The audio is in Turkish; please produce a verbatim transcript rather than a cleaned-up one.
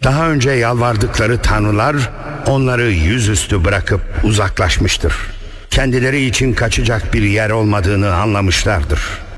Daha önce yalvardıkları tanrılar onları yüzüstü bırakıp uzaklaşmıştır. Kendileri için kaçacak bir yer olmadığını anlamışlardır.